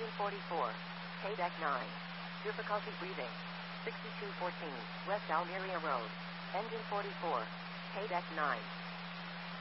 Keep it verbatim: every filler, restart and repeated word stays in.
Engine forty-four. K-Deck nine. Difficulty breathing. sixty-two fourteen, West Almeria Road. Engine forty-four. K-Deck nine.